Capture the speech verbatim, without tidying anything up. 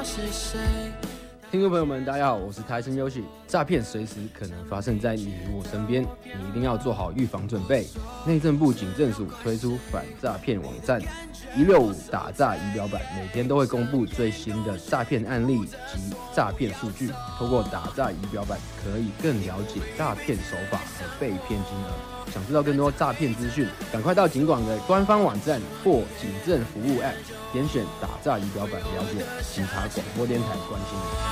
听众朋友们，大家好，我是台生优喜。诈骗随时可能发生在你我身边，你一定要做好预防准备。内政部警政署推出反诈骗网站一六五打诈仪表板，每天都会公布最新的诈骗案例及诈骗数据。透过打诈仪表板，可以更了解诈骗手法和被骗金额。想知道更多诈骗资讯，赶快到警广的官方网站或警政服务 App， 点选打诈仪表板了解警察广播电台关心你。